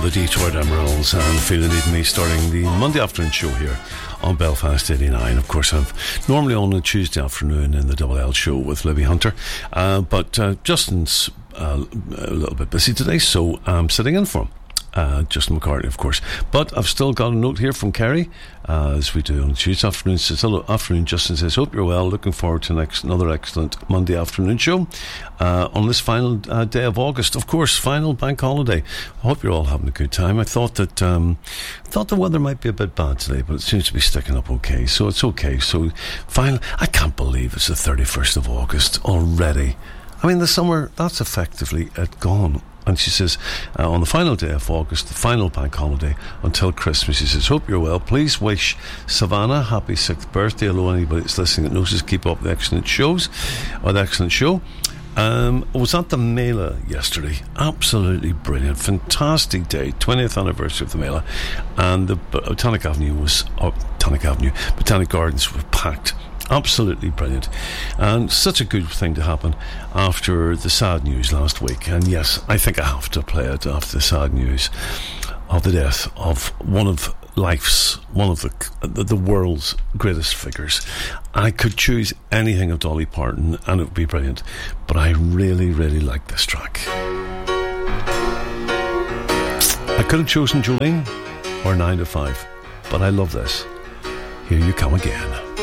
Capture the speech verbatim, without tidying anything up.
the Detroit Emeralds and Feeling It Me, starting the Monday afternoon show here on Belfast eighty-nine. Of course, I'm normally on a Tuesday afternoon in the Double L show with Libby Hunter, uh, but uh, Justin's uh, a little bit busy today, so I'm sitting in for him. Uh, Justin McCartney, of course. But I've still got a note here from Kerry, uh, as we do on Tuesday afternoon. Says, hello, afternoon. Justin says, hope you're well. Looking forward to next another excellent Monday afternoon show uh, on this final uh, day of August. Of course, final bank holiday. I hope you're all having a good time. I thought that um, thought the weather might be a bit bad today, but it seems to be sticking up okay. So it's okay. So final. I can't believe it's the thirty-first of August already. I mean, the summer, that's effectively it gone. And she says, uh, on the final day of August, the final bank holiday until Christmas, she says, hope you're well. Please wish Savannah happy sixth birthday. Hello, anybody that's listening that knows us, keep up the excellent shows, or the excellent show. Um, I was at the Mela yesterday. Absolutely brilliant. Fantastic day. twentieth anniversary of the Mela. And the Botanic Avenue was, oh, Botanic Avenue, Botanic Gardens were packed. Absolutely brilliant, and such a good thing to happen after the sad news last week. And yes, I think I have to play it after the sad news of the death of one of life's, one of the the, the world's greatest figures. I could choose anything of Dolly Parton and it would be brilliant, but I really really like this track. I could have chosen Jolene or nine to five, but I love this. Here You Come Again.